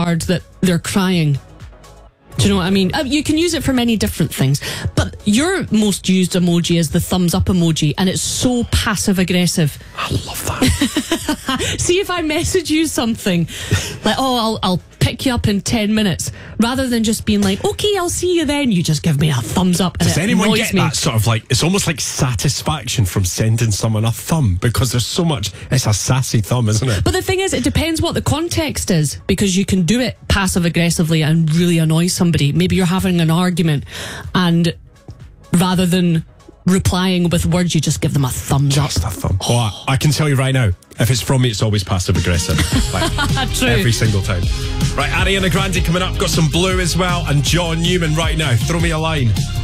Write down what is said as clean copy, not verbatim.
hard that they're crying. Do you know what I mean? You can use it for many different things, but your most used emoji is the thumbs up emoji, and it's so passive aggressive. I love that. See, if I message you something like, "Oh, I'll pick you up in 10 minutes," rather than just being like, "Okay, I'll see you then," you just give me a thumbs up. And does anyone get me. that sort of like, it's almost like satisfaction from sending someone a thumb, because there's so much, it's a sassy thumb, isn't it? But the thing is, it depends what the context is, because you can do it passive aggressively and really annoy somebody. Maybe you're having an argument, and rather than replying with words, you just give them a thumbs up. Just a thumb. Oh, I can tell you right now, if it's from me, it's always passive aggressive. Like, True. every single time. Right, Ariana Grande coming up, got some Blue as well, and John Newman right now. Throw me a line.